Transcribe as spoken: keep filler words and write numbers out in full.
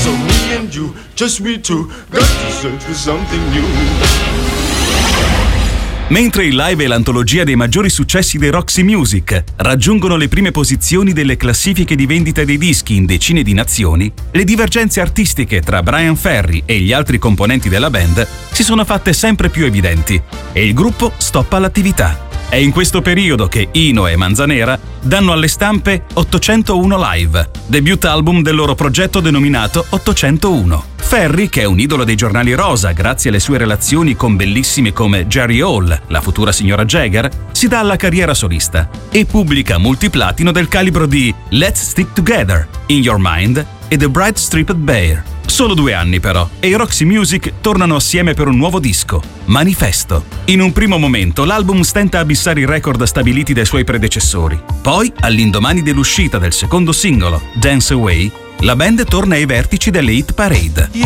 So me and you, just we two, got to search for something new. Mentre il live e l'antologia dei maggiori successi dei Roxy Music raggiungono le prime posizioni delle classifiche di vendita dei dischi in decine di nazioni, le divergenze artistiche tra Bryan Ferry e gli altri componenti della band si sono fatte sempre più evidenti e il gruppo stoppa l'attività. È in questo periodo che Eno e Manzanera danno alle stampe ottocentouno Live, debut album del loro progetto denominato ottocentouno. Ferry, che è un idolo dei giornali rosa grazie alle sue relazioni con bellissime come Jerry Hall, la futura signora Jagger, si dà alla carriera solista e pubblica multiplatino del calibro di Let's Stick Together, In Your Mind e The Bright Striped Bear. Solo due anni però, e i Roxy Music tornano assieme per un nuovo disco, Manifesto. In un primo momento l'album stenta a bissare i record stabiliti dai suoi predecessori. Poi, all'indomani dell'uscita del secondo singolo, Dance Away, la band torna ai vertici delle hit parade.